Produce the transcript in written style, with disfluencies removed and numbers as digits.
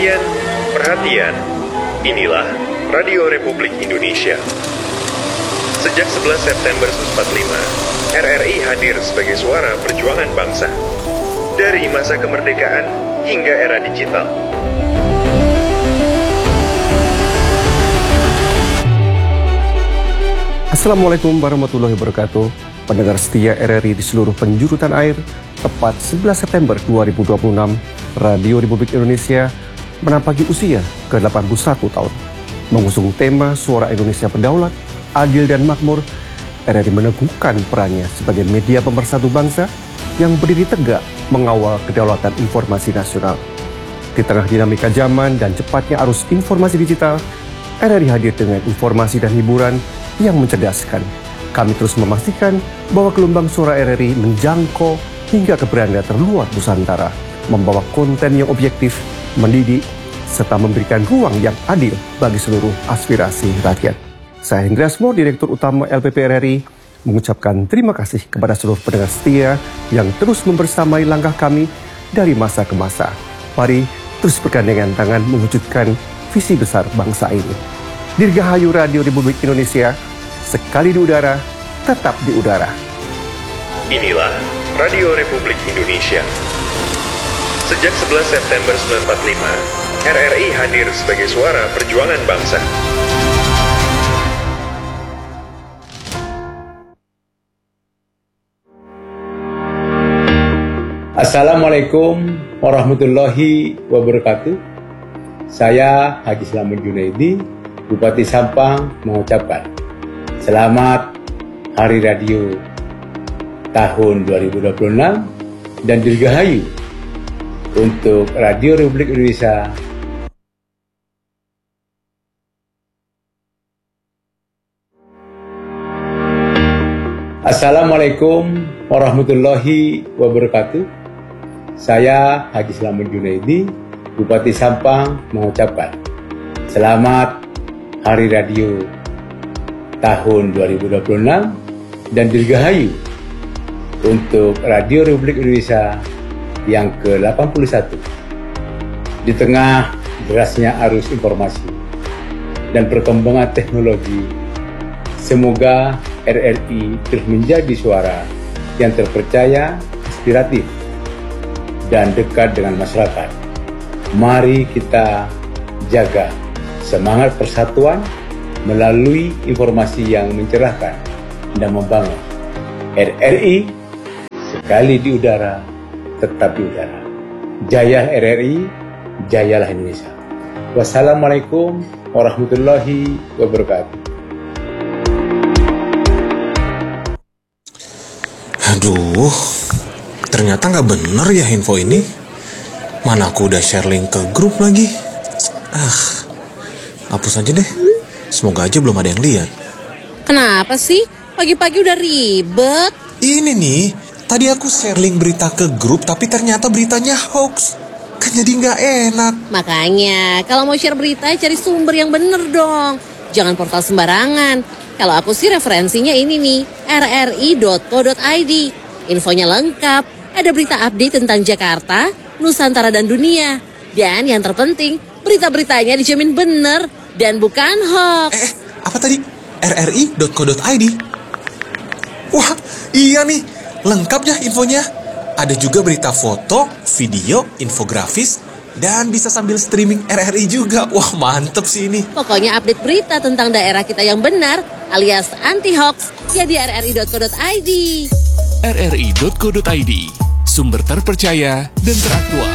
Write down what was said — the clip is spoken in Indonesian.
Perhatian, perhatian. Inilah Radio Republik Indonesia. Sejak 11 September 1945, RRI hadir sebagai suara perjuangan bangsa. Dari masa kemerdekaan hingga era digital. Assalamualaikum warahmatullahi wabarakatuh. Pendengar setia RRI di seluruh penjuru tanah air, tepat 11 September 2026, Radio Republik Indonesia menampaki usia ke-81 tahun. Mengusung tema Suara Indonesia Berdaulat, Adil dan Makmur, RRI meneguhkan perannya sebagai media pemersatu bangsa yang berdiri tegak mengawal kedaulatan informasi nasional. Di tengah dinamika zaman dan cepatnya arus informasi digital, RRI hadir dengan informasi dan hiburan yang mencerdaskan. Kami terus memastikan bahwa gelombang suara RRI menjangkau hingga ke beranda terluar Nusantara, membawa konten yang objektif, mendidik, serta memberikan ruang yang adil bagi seluruh aspirasi rakyat. Saya Hendra Asmo, Direktur Utama LPP RRI, mengucapkan terima kasih kepada seluruh pendengar setia yang terus membersamai langkah kami dari masa ke masa. Mari terus bergandengan tangan mewujudkan visi besar bangsa ini. Dirgahayu Radio Republik Indonesia, sekali di udara, tetap di udara. Inilah Radio Republik Indonesia. Sejak 11 September 1945, RRI hadir sebagai suara perjuangan bangsa. Assalamualaikum warahmatullahi wabarakatuh. Saya Haji Slamet Junaidi, Bupati Sampang, mengucapkan selamat Hari Radio tahun 2026 dan dirgahayu untuk Radio Republik Indonesia. Assalamualaikum warahmatullahi wabarakatuh. Saya Haji Slamet Junaidi, Bupati Sampang, mengucapkan selamat Hari Radio tahun 2026 dan dirgahayu untuk Radio Republik Indonesia yang ke-81. Di tengah derasnya arus informasi dan perkembangan teknologi, semoga RRI terus menjadi suara yang terpercaya, inspiratif, dan dekat dengan masyarakat. Mari kita jaga semangat persatuan melalui informasi yang mencerahkan dan membangun. RRI sekali di udara, tetap di udara. Jaya RRI, jayalah Indonesia. Wassalamualaikum warahmatullahi wabarakatuh. Aduh, ternyata nggak bener ya info ini. Mana aku udah share link ke grup lagi. Hapus aja deh. Semoga aja belum ada yang lihat. Kenapa sih? Pagi-pagi udah ribet. Ini nih, tadi aku share link berita ke grup, tapi ternyata beritanya hoax. Kan jadi nggak enak. Makanya, kalau mau share berita, cari sumber yang bener dong. Jangan portal sembarangan. Kalau aku sih referensinya ini nih, rri.co.id. Infonya lengkap, ada berita update tentang Jakarta, Nusantara dan dunia. Dan yang terpenting, berita-beritanya dijamin bener dan bukan hoax. Apa tadi? rri.co.id? Wah, iya nih, lengkap ya infonya. Ada juga berita foto, video, infografis, dan bisa sambil streaming RRI juga. Wah, mantep sih ini. Pokoknya update berita tentang daerah kita yang benar, alias anti-hoax, ya di rri.co.id. rri.co.id, sumber terpercaya dan teraktual.